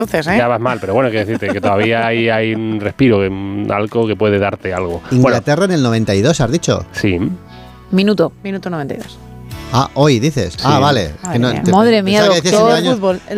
Entonces, Ya vas mal, pero bueno, quiero decirte que todavía hay un respiro, algo que puede darte algo. Inglaterra en el 92, ¿has dicho? Sí. Minuto 92. Hoy dices. Sí. Vale. Madre mía, pensaba que decías doctor en el año- fútbol.